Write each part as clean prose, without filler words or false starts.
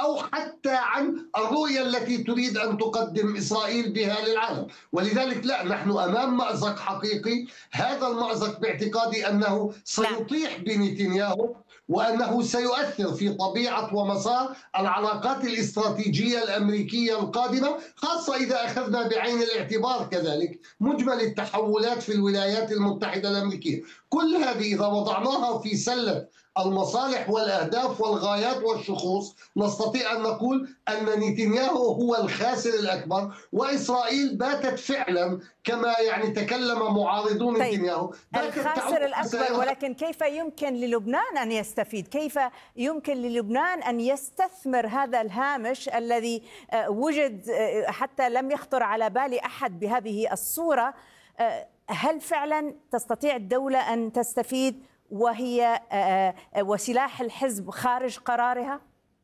أو حتى عن الرؤية التي تريد أن تقدم إسرائيل بها للعالم. ولذلك لا، نحن أمام مأزق حقيقي. هذا المأزق باعتقادي أنه سيطيح بنتنياهو، وأنه سيؤثر في طبيعة ومسار العلاقات الاستراتيجية الأمريكية القادمة، خاصة إذا أخذنا بعين الاعتبار كذلك مجمل التحولات في الولايات المتحدة الأمريكية. كل هذه إذا وضعناها في سلة المصالح والأهداف والغايات والشخوص، نستطيع أن نقول أن نتنياهو هو الخاسر الأكبر، وإسرائيل باتت فعلا كما تكلم معارضون نتنياهو. الخاسر الأكبر، ولكن كيف يمكن للبنان أن يستفيد؟ كيف يمكن للبنان أن يستثمر هذا الهامش الذي وجد حتى لم يخطر على بال أحد بهذه الصورة؟ هل فعلا تستطيع الدولة أن تستفيد وهي وسلاح الحزب خارج قرارها؟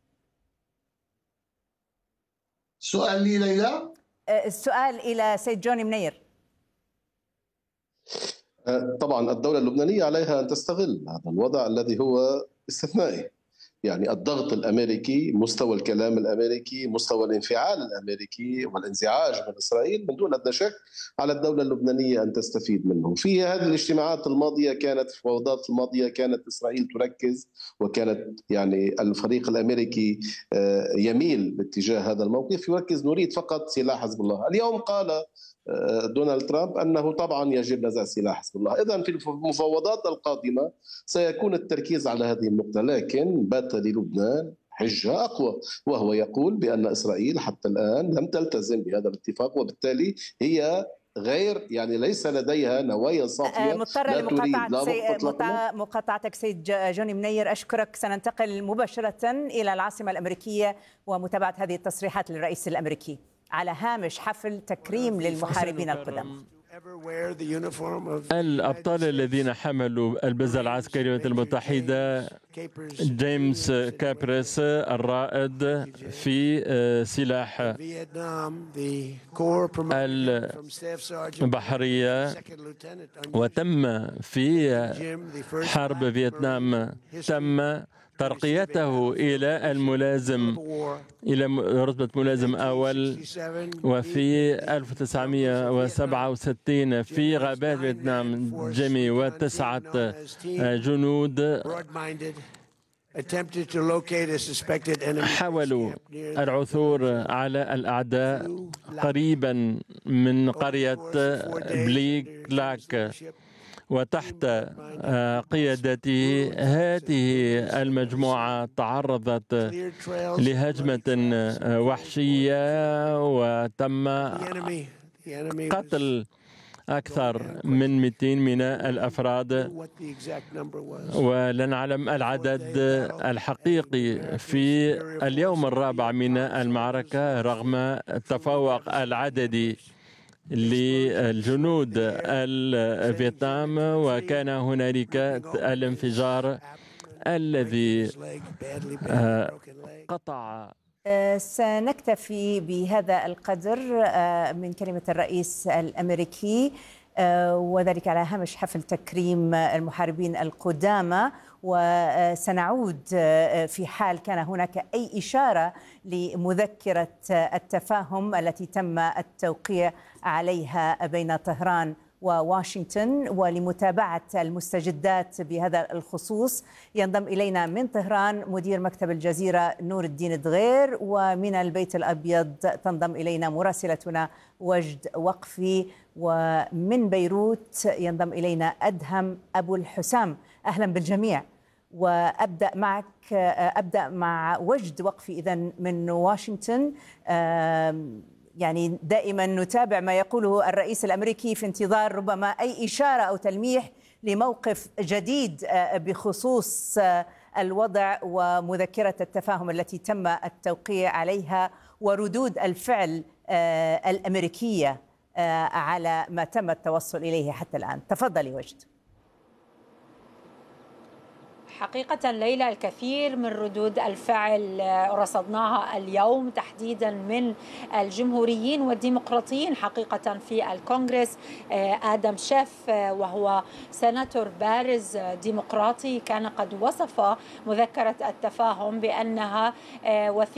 سؤال لي ليلى؟ السؤال إلى سيد جوني منير. طبعا الدولة اللبنانية عليها أن تستغل هذا الوضع الذي هو استثنائي، يعني الضغط الأمريكي، مستوى الكلام الأمريكي، مستوى الانفعال الأمريكي والانزعاج من إسرائيل، من دون أدنى شك على الدولة اللبنانية أن تستفيد منه. في هذه الاجتماعات الماضية كانت، في الفوضات الماضية كانت إسرائيل تركز، وكانت الفريق الأمريكي يميل باتجاه هذا الموقف، يركز نريد فقط سلاح حزب الله. اليوم قال دونالد ترامب أنه طبعا يجب نزع سلاح حزب الله. إذن في المفاوضات القادمة سيكون التركيز على هذه النقطة، لكن بات للبنان حجة أقوى، وهو يقول بأن إسرائيل حتى الآن لم تلتزم بهذا الاتفاق، وبالتالي هي غير ليس لديها نوايا صافية. مضطرة لمقاطعتك سيد جوني منير، أشكرك. سننتقل مباشرة إلى العاصمة الأمريكية ومتابعة هذه التصريحات للرئيس الأمريكي على هامش حفل تكريم للمحاربين القدامى. الأبطال الذين حملوا البزة العسكري للولايات المتحدة، جيمس كابريس الرائد في سلاح البحرية، وتم في حرب فيتنام تم ترقيته إلى رتبة ملازم أول. وفي 1967 في غابات فيتنام جيمي و9 جنود حاولوا العثور على الأعداء قريبا من قرية بليك لاك، وتحت قيادته هذه المجموعة تعرضت لهجمة وحشية، وتم قتل أكثر من 200 من الأفراد، ولا نعلم العدد الحقيقي في اليوم الرابع من المعركة رغم التفوق العددي للجنود الفيتنام. وكان هنالك الانفجار الذي قطع. سنكتفي بهذا القدر من كلمة الرئيس الأمريكي، وذلك على هامش حفل تكريم المحاربين القدامى. وسنعود في حال كان هناك أي إشارة لمذكرة التفاهم التي تم التوقيع عليها بين طهران وواشنطن. ولمتابعة المستجدات بهذا الخصوص ينضم إلينا من طهران مدير مكتب الجزيرة نور الدين دغير، ومن البيت الأبيض تنضم إلينا مراسلتنا وجد وقفي، ومن بيروت ينضم إلينا أدهم أبو الحسام. أهلا بالجميع، وأبدأ معك، أبدأ مع وجد وقفي إذن من واشنطن. دائما نتابع ما يقوله الرئيس الأمريكي في انتظار ربما أي إشارة أو تلميح لموقف جديد بخصوص الوضع ومذكرة التفاهم التي تم التوقيع عليها وردود الفعل الأمريكية على ما تم التوصل إليه حتى الآن. تفضلي وجد. حقيقة ليلى، الكثير من ردود الفعل رصدناها اليوم تحديدا من الجمهوريين والديمقراطيين حقيقة في الكونغرس. آدم شيف وهو سيناتور بارز ديمقراطي كان قد وصف مذكرة التفاهم بأنها وثيقة